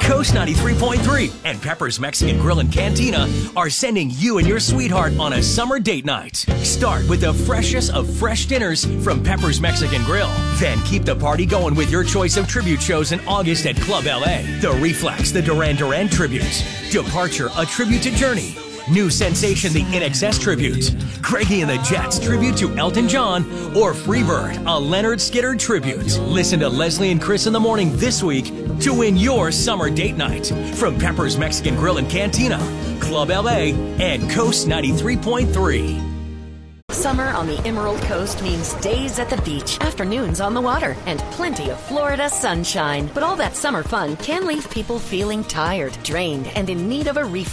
Coast 93.3 and Pepper's Mexican Grill and Cantina are sending you and your sweetheart on a summer date night. Start with the freshest of fresh dinners from Pepper's Mexican Grill. Then keep the party going with your choice of tribute shows in August at Club LA. The Reflex, the Duran Duran tribute. Departure, a tribute to Journey. New Sensation, the INXS tribute. Craigie and the Jets tribute to Elton John. Or Freebird, a Leonard Skinner tribute. Listen to Leslie and Chris in the morning this week to win your summer date night from Pepper's Mexican Grill and Cantina, Club LA, and Coast 93.3. Summer on the Emerald Coast means days at the beach, afternoons on the water, and plenty of Florida sunshine. But all that summer fun can leave people feeling tired, drained, and in need of a refresh.